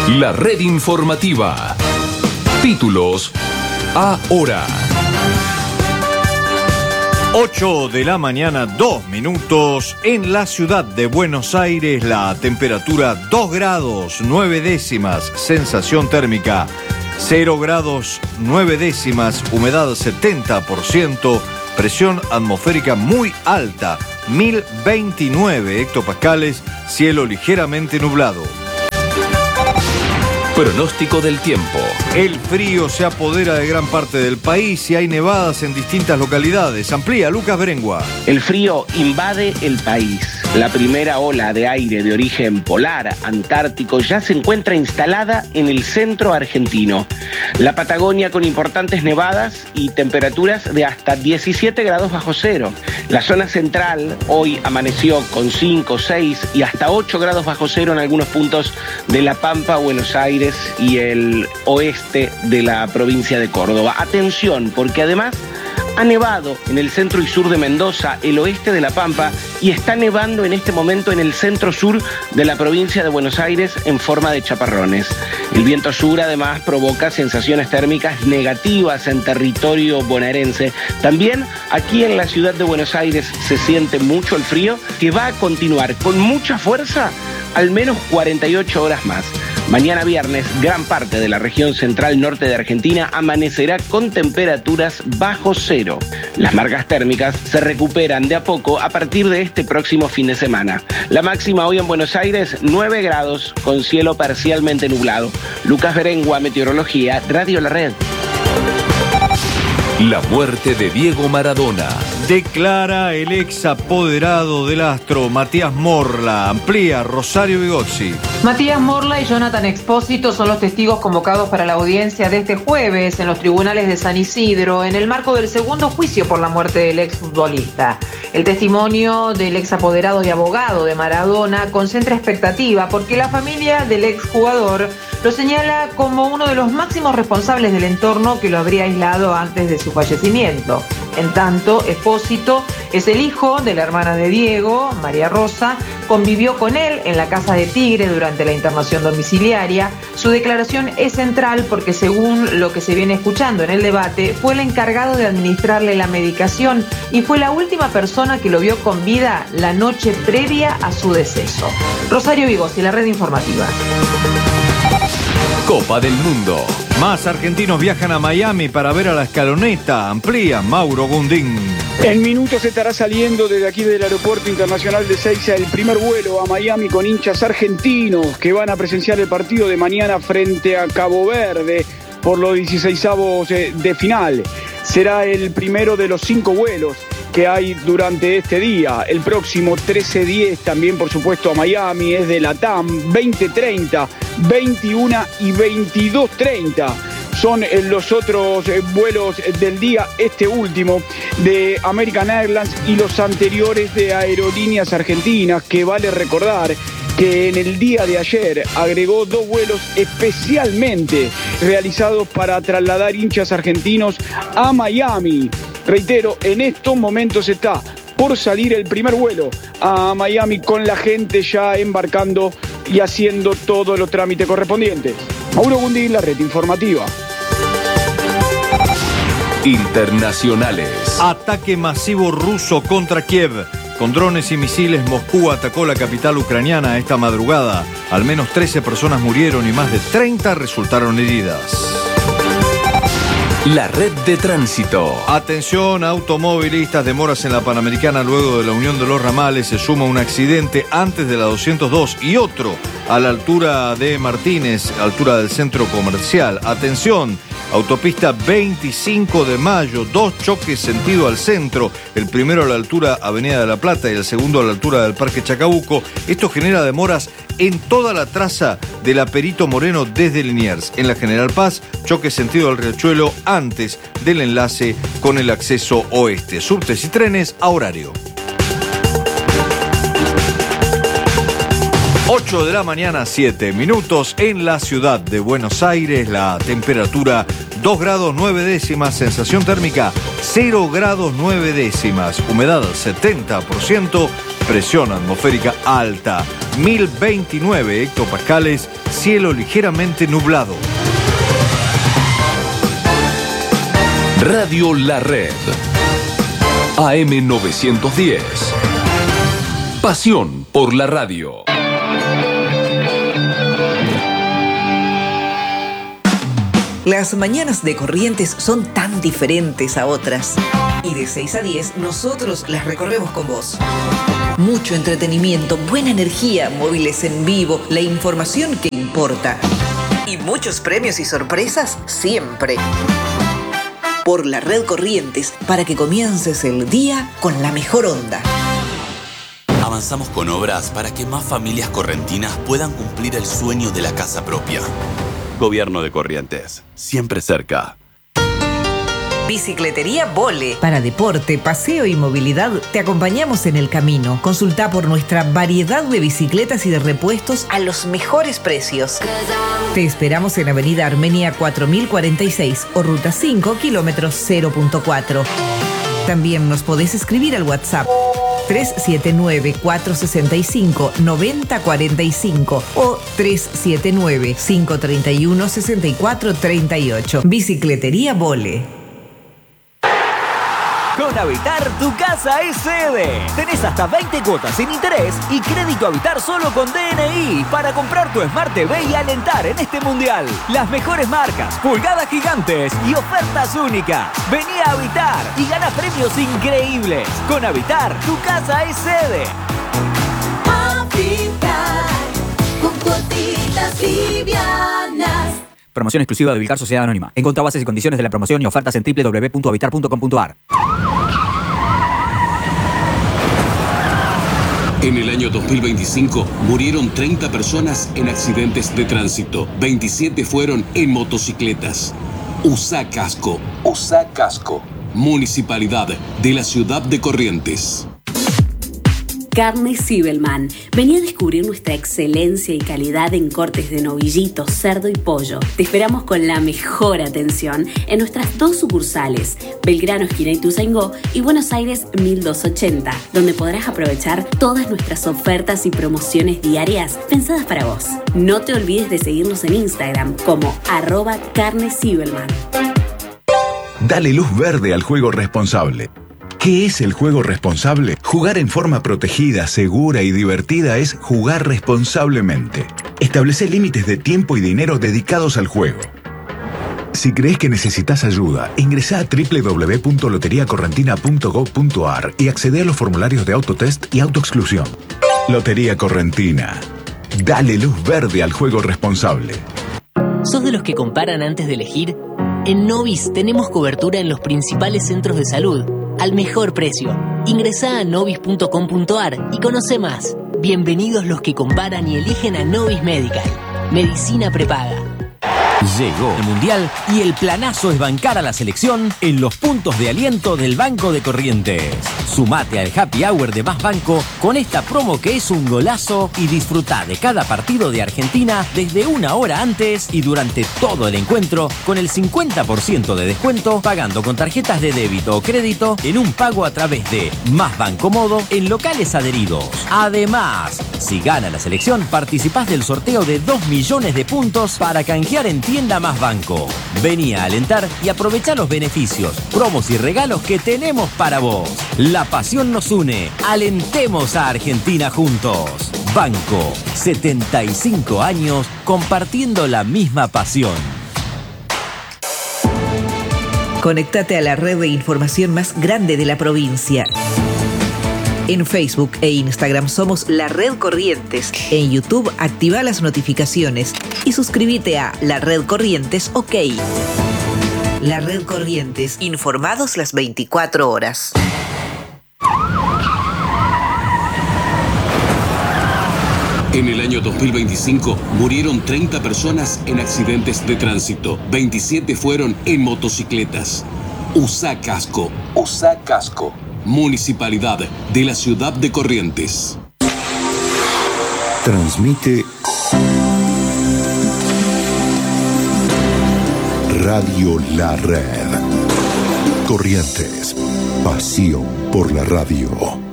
La red informativa. Títulos ahora. 8 de la mañana, 2 minutos. En la ciudad de Buenos Aires, la temperatura 2 grados 9 décimas, sensación térmica 0 grados 9 décimas, humedad 70%, presión atmosférica muy alta, 1029 hectopascales, cielo ligeramente nublado. Pronóstico del tiempo. El frío se apodera de gran parte del país y hay nevadas en distintas localidades. Amplía Lucas Berengua. El frío invade el país. La primera ola de aire de origen polar antártico ya se encuentra instalada en el centro argentino. La Patagonia con importantes nevadas y temperaturas de hasta 17 grados bajo cero. La zona central hoy amaneció con 5, 6 y hasta 8 grados bajo cero en algunos puntos de La Pampa, Buenos Aires y el oeste de la provincia de Córdoba. Atención, porque además ha nevado en el centro y sur de Mendoza, el oeste de La Pampa, y está nevando en este momento en el centro-sur de la provincia de Buenos Aires en forma de chaparrones. El viento sur además provoca sensaciones térmicas negativas en territorio bonaerense. También aquí en la ciudad de Buenos Aires se siente mucho el frío, que va a continuar con mucha fuerza al menos 48 horas más. Mañana viernes, gran parte de la región central norte de Argentina amanecerá con temperaturas bajo cero. Las marcas térmicas se recuperan de a poco a partir de este próximo fin de semana. La máxima hoy en Buenos Aires, 9 grados, con cielo parcialmente nublado. Lucas Berengua, Meteorología, Radio La Red. La muerte de Diego Maradona. Declara el ex apoderado del Astro, Matías Morla. Amplía Rosario Vigozzi. Matías Morla y Jonathan Expósito son los testigos convocados para la audiencia de este jueves en los tribunales de San Isidro, en el marco del segundo juicio por la muerte del exfutbolista. El testimonio del ex apoderado y abogado de Maradona concentra expectativa porque la familia del exjugador lo señala como uno de los máximos responsables del entorno que lo habría aislado antes de su fallecimiento. En tanto, Expósito es el hijo de la hermana de Diego, María Rosa, convivió con él en la casa de Tigre durante la internación domiciliaria. Su declaración es central porque, según lo que se viene escuchando en el debate, fue el encargado de administrarle la medicación y fue la última persona que lo vio con vida la noche previa a su deceso. Rosario Vigozzi, la red informativa. Copa del Mundo. Más argentinos viajan a Miami para ver a la escaloneta. Amplía Mauro Gundín. En minutos estará saliendo desde aquí del Aeropuerto Internacional de Ezeiza el primer vuelo a Miami con hinchas argentinos que van a presenciar el partido de mañana frente a Cabo Verde por los 16avos de final. Será el primero de los 5 vuelos que hay durante este día. El próximo 13:10 también, por supuesto, a Miami, es de LATAM, 20:30, 21 y 22:30. Son los otros vuelos del día, este último de American Airlines y los anteriores de Aerolíneas Argentinas, que vale recordar que en el día de ayer agregó 2 vuelos especialmente realizados para trasladar hinchas argentinos a Miami. Reitero, en estos momentos está por salir el primer vuelo a Miami con la gente ya embarcando y haciendo todos los trámites correspondientes. Mauro Gundín, la red informativa. Internacionales. Ataque masivo ruso contra Kiev. Con drones y misiles, Moscú atacó la capital ucraniana esta madrugada. Al menos 13 personas murieron y más de 30 resultaron heridas. La red de tránsito. Atención, automovilistas, demoras en la Panamericana luego de la unión de los ramales. Se suma un accidente antes de la 202 y otro a la altura de Martínez, altura del centro comercial. Atención, autopista 25 de mayo, 2 choques sentido al centro. El primero a la altura Avenida de la Plata y el segundo a la altura del Parque Chacabuco. Esto genera demoras en toda la traza de la Perito Moreno desde Liniers. En la General Paz, choque sentido al Riachuelo antes del enlace con el acceso oeste. Subtes y trenes a horario. 8 de la mañana, 7 minutos en la ciudad de Buenos Aires. La temperatura 2 grados 9 décimas, sensación térmica 0 grados 9 décimas, humedad 70%, presión atmosférica alta, 1029 hectopascales, cielo ligeramente nublado. Radio La Red. AM 910. Pasión por la radio. Las mañanas de Corrientes son tan diferentes a otras. Y de 6 a 10 nosotros las recorremos con vos. Mucho entretenimiento, buena energía, móviles en vivo, la información que importa. Y muchos premios y sorpresas siempre. Por la red Corrientes, para que comiences el día con la mejor onda. Avanzamos con obras para que más familias correntinas puedan cumplir el sueño de la casa propia. Gobierno de Corrientes, siempre cerca. Bicicletería Vole. Para deporte, paseo y movilidad, te acompañamos en el camino. Consulta por nuestra variedad de bicicletas y de repuestos a los mejores precios. Te esperamos en Avenida Armenia 4046 o Ruta 5, kilómetros 0.4. También nos podés escribir al WhatsApp 379-465-9045 o 379-531-6438. Bicicletería Vole. Con Habitar, tu casa es sede. Tenés hasta 20 cuotas sin interés y crédito Habitar solo con DNI para comprar tu Smart TV y alentar en este mundial. Las mejores marcas, pulgadas gigantes y ofertas únicas. Vení a Habitar y gana premios increíbles. Con Habitar, tu casa es sede. Habitar, con cuotitas livianas. Promoción exclusiva de Vilcar Sociedad Anónima. Encontrá bases y condiciones de la promoción y ofertas en www.habitar.com.ar. En el año 2025 murieron 30 personas en accidentes de tránsito. 27 fueron en motocicletas. Usa casco. Usa casco. Municipalidad de la ciudad de Corrientes. Carne Zibelman. Vení a descubrir nuestra excelencia y calidad en cortes de novillito, cerdo y pollo. Te esperamos con la mejor atención en nuestras 2 sucursales, Belgrano, esquina Ituzaingó, y Buenos Aires 1280, donde podrás aprovechar todas nuestras ofertas y promociones diarias pensadas para vos. No te olvides de seguirnos en Instagram como @carnezibelman. Dale luz verde al juego responsable. ¿Qué es el juego responsable? Jugar en forma protegida, segura y divertida es jugar responsablemente. Establece límites de tiempo y dinero dedicados al juego. Si crees que necesitas ayuda, ingresá a www.loteriacorrentina.gov.ar y accede a los formularios de autotest y autoexclusión. Lotería Correntina. Dale luz verde al juego responsable. ¿Sos de los que comparan antes de elegir? En Novis tenemos cobertura en los principales centros de salud al mejor precio. Ingresá a novis.com.ar y conoce más. Bienvenidos los que comparan y eligen a Novis Medical. Medicina prepaga. Llegó el Mundial y el planazo es bancar a la selección en los puntos de aliento del Banco de Corrientes. Sumate al Happy Hour de Más Banco con esta promo que es un golazo y disfrutá de cada partido de Argentina desde 1 hora antes y durante todo el encuentro con el 50% de descuento pagando con tarjetas de débito o crédito en un pago a través de Más Banco Modo en locales adheridos. Además, si gana la selección, participás del sorteo de 2 millones de puntos para canjear en Tienda Más Banco. Vení a alentar y aprovechá los beneficios, promos y regalos que tenemos para vos. La pasión nos une. Alentemos a Argentina juntos. Banco, 75 años compartiendo la misma pasión. Conéctate a la red de información más grande de la provincia. En Facebook e Instagram somos La Red Corrientes. En YouTube activa las notificaciones y suscríbete a La Red Corrientes OK. La Red Corrientes, informados las 24 horas. En el año 2025 murieron 30 personas en accidentes de tránsito. 27 fueron en motocicletas. Usa casco. Usa casco. Municipalidad de la ciudad de Corrientes. Transmite Radio La Red. Corrientes. Pasión por la radio.